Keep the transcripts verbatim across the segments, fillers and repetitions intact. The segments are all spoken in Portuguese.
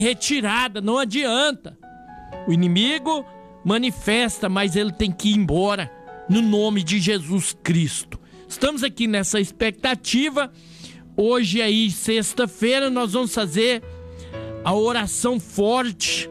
retirada, não adianta. O inimigo manifesta, mas ele tem que ir embora no nome de Jesus Cristo. Estamos aqui nessa expectativa. Hoje aí, sexta-feira, nós vamos fazer a oração forte,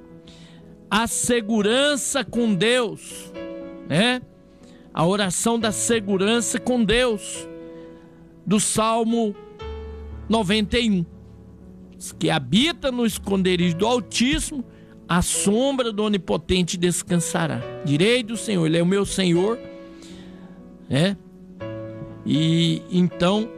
a segurança com Deus, né? A oração da segurança com Deus, do Salmo noventa e um. Que habita no esconderijo do Altíssimo, a sombra do Onipotente descansará. Direi do Senhor, Ele é o meu Senhor, né? E então,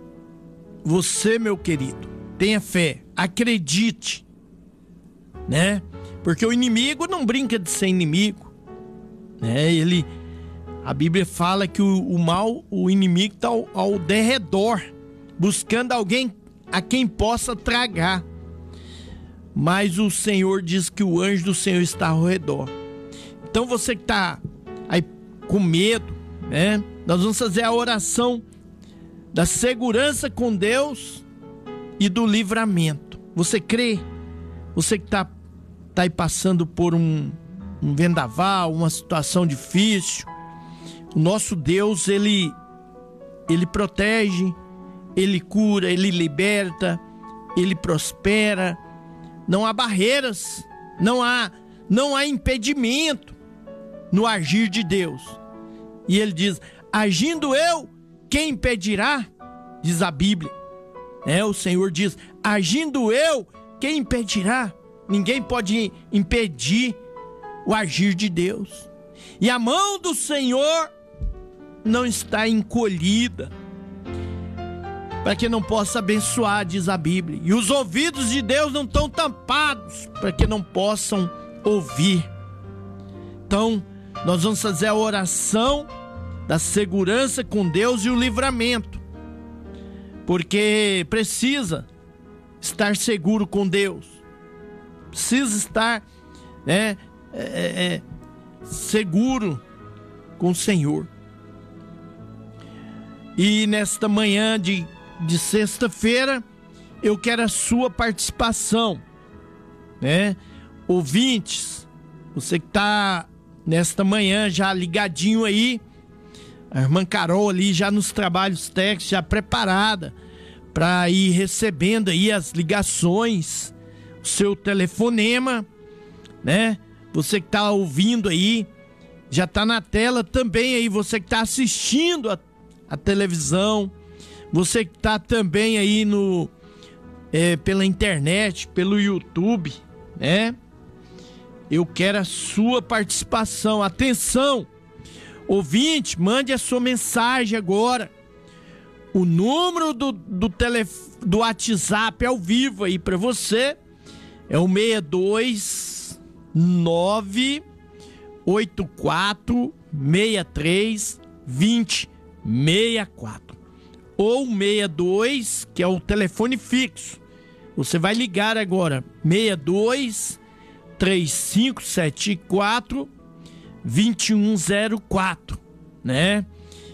você, meu querido, tenha fé, acredite, né? Porque o inimigo não brinca de ser inimigo, né? Ele, a Bíblia fala que o, o mal, o inimigo está ao, ao derredor, buscando alguém a quem possa tragar. Mas o Senhor diz que o anjo do Senhor está ao redor. Então você que está aí com medo, né? Nós vamos fazer a oração da segurança com Deus e do livramento. Você crê? Você que está tá aí passando por um, um vendaval, uma situação difícil, o nosso Deus, Ele, Ele protege, Ele cura, Ele liberta, Ele prospera. Não há barreiras, não há, não há impedimento no agir de Deus. E Ele diz, agindo eu, quem impedirá? Diz a Bíblia. É, o Senhor diz, agindo eu, quem impedirá? Ninguém pode impedir o agir de Deus. E a mão do Senhor não está encolhida, para que não possa abençoar, diz a Bíblia. E os ouvidos de Deus não estão tampados, para que não possam ouvir. Então, nós vamos fazer a oração da segurança com Deus e o livramento. Porque precisa estar seguro com Deus. Precisa estar né, é, é, seguro com o Senhor. E nesta manhã de de sexta-feira, eu quero a sua participação, né? Ouvintes, você que está nesta manhã já ligadinho aí, a irmã Carol ali já nos trabalhos técnicos, já preparada para ir recebendo aí as ligações, o seu telefonema, né? Você que está ouvindo aí, já está na tela também aí, você que está assistindo a, a televisão, você que está também aí no, é, pela internet, pelo YouTube, né? Eu quero a sua participação. Atenção, ouvinte, mande a sua mensagem agora. O número do, do, telef- do WhatsApp ao vivo aí para você é o seis dois nove oito quatro seis três dois zero seis quatro. Ou seis dois, que é o telefone fixo. Você vai ligar agora, seis dois três cinco sete quatro dois um zero quatro, né?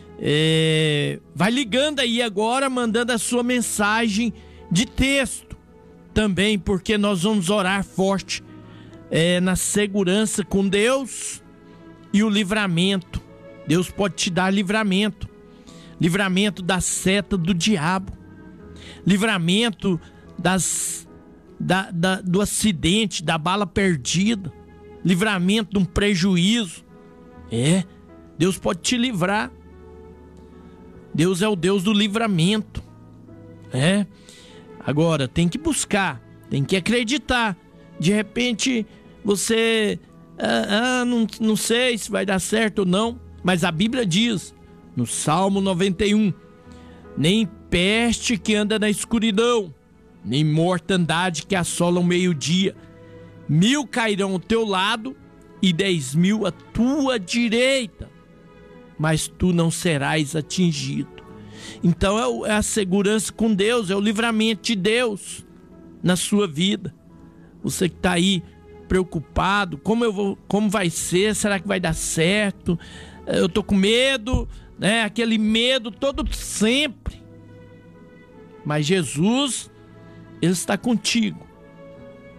É, vai ligando aí agora, mandando a sua mensagem de texto também, porque nós vamos orar forte é, na segurança com Deus e o livramento. Deus pode te dar livramento. Livramento da seta do diabo, livramento das, da, da, do acidente, da bala perdida, livramento de um prejuízo. É, Deus pode te livrar. Deus é o Deus do livramento. É, agora tem que buscar, tem que acreditar. De repente você, ah, ah, não, não sei se vai dar certo ou não, mas a Bíblia diz, no Salmo noventa e um, nem peste que anda na escuridão, nem mortandade que assola o meio-dia. Mil cairão ao teu lado e dez mil à tua direita, mas tu não serás atingido. Então é a segurança com Deus, é o livramento de Deus na sua vida. Você que está aí preocupado, como eu vou, como vai ser? Será que vai dar certo? Eu tô com medo, né? Aquele medo todo sempre. Mas Jesus, Ele está contigo.